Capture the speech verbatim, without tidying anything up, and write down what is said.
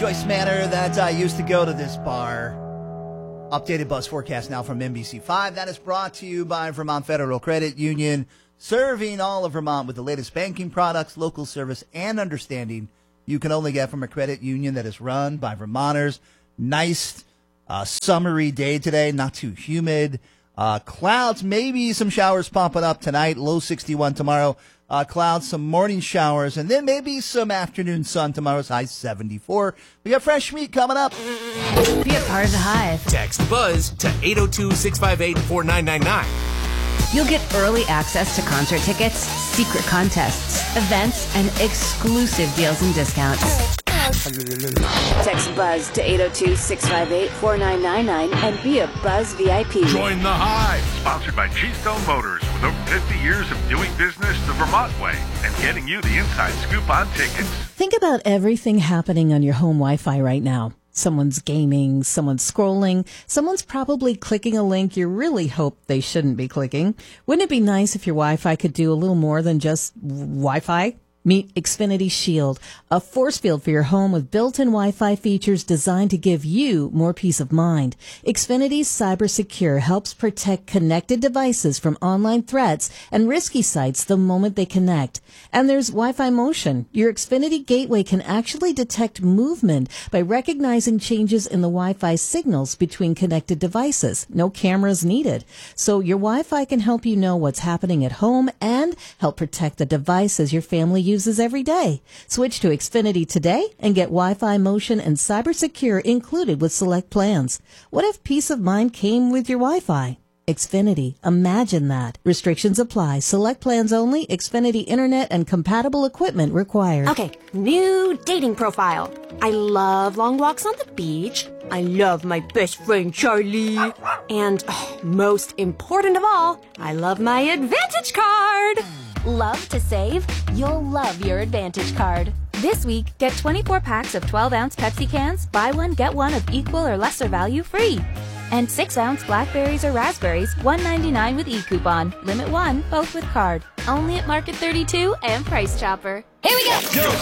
Joyce Manor that I used to go to this bar. Updated buzz forecast now from N B C five. That is brought to you by Vermont Federal Credit Union, serving all of Vermont with the latest banking products, local service, and understanding you can only get from a credit union that is run by Vermonters. Nice uh, summery day today, not too humid. Uh, clouds, maybe some showers popping up tonight, low sixty-one tomorrow. Uh, clouds, some morning showers, and then maybe some afternoon sun tomorrow's high seventy-four. We got fresh meat coming up. Be a part of the Hive. Text BUZZ to eight oh two, six five eight, four nine nine nine. You'll get early access to concert tickets, secret contests, events, and exclusive deals and discounts. Text BUZZ to eight oh two, six five eight, four nine nine nine and be a Buzz V I P. Join the Hive. Sponsored by Cheestone Motors, with over fifty years of doing business the Vermont way and getting you the inside scoop on tickets. Think about everything happening on your home Wi-Fi right now. Someone's gaming, someone's scrolling, someone's probably clicking a link you really hope they shouldn't be clicking. Wouldn't it be nice if your Wi-Fi could do a little more than just Wi-Fi? Meet Xfinity Shield, a force field for your home with built-in Wi-Fi features designed to give you more peace of mind. Xfinity's Cyber Secure helps protect connected devices from online threats and risky sites the moment they connect. And there's Wi-Fi Motion. Your Xfinity gateway can actually detect movement by recognizing changes in the Wi-Fi signals between connected devices. No cameras needed. So your Wi-Fi can help you know what's happening at home and help protect the devices your family uses uses every day. Switch to Xfinity today and get Wi-Fi Motion and Cyber Secure included with select plans. What if peace of mind came with your Wi-Fi? Xfinity. Imagine that. Restrictions apply. Select plans only. Xfinity Internet and compatible equipment required. Okay, new dating profile. I love long walks on the beach. I love my best friend Charlie. And oh, most important of all, I love my Advantage card. Love to save? You'll love your Advantage card. This week, get twenty-four packs of twelve-ounce Pepsi cans, buy one, get one of equal or lesser value free. And six-ounce blackberries or raspberries, one ninety-nine with e-coupon. Limit one, both with card. Only at Market thirty-two and Price Chopper. Here we go! Go